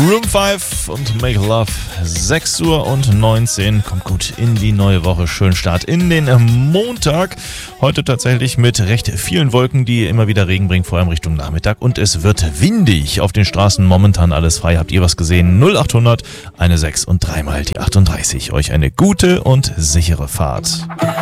Room 5 und Make Love. 6:19 Uhr. Kommt gut in die neue Woche. Schönen Start in den Montag. Heute tatsächlich mit recht vielen Wolken, die immer wieder Regen bringen, vor allem Richtung Nachmittag. Und es wird windig. Auf den Straßen momentan alles frei. Habt ihr was gesehen? 0800 eine 6 und dreimal die 38. Euch eine gute und sichere Fahrt.